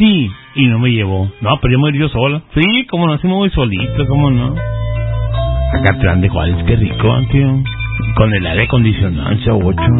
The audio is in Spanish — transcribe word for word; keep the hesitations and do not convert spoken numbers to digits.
Sí, y no me llevó. No, pero yo me voy yo sola. Sí, como no, sí me voy solito, cómo no. Acatlán de Juárez, qué rico, tío. Con el aire acondicionado, ocho.